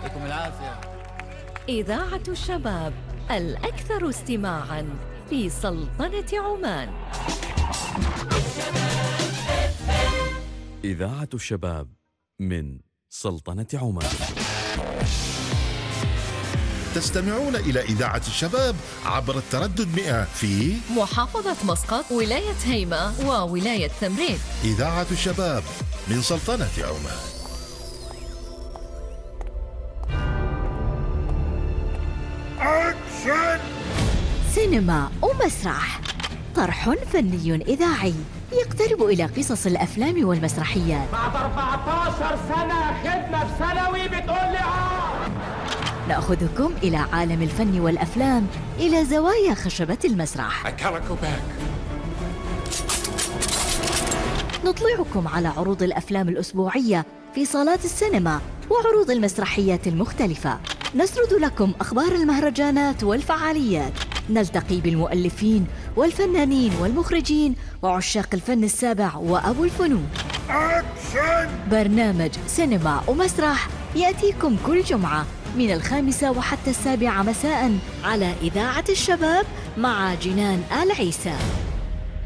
يعطيكم العافية. إذاعة الشباب الأكثر استماعاً في سلطنة عمان. إذاعة الشباب من سلطنة عمان. تستمعون إلى إذاعة الشباب عبر التردد 100 في محافظة مسقط، ولاية هيمة، وولاية تمرين. إذاعة الشباب من سلطنة عمان. أكشن! سينما ومسرح، طرح فني إذاعي يقترب إلى قصص الأفلام والمسرحيات. بعد 14 سنة خدمة بثانوي بتقول لي نأخذكم إلى عالم الفن والأفلام، إلى زوايا خشبة المسرح. نطلعكم على عروض الأفلام الأسبوعية في صالات السينما وعروض المسرحيات المختلفة. نسرد لكم أخبار المهرجانات والفعاليات. نلتقي بالمؤلفين والفنانين والمخرجين وعشاق الفن السابع وأبو الفنون. أكشن! برنامج سينما ومسرح يأتيكم كل جمعة من 5 وحتى 7 مساء على إذاعة الشباب مع جنان آل عيسى.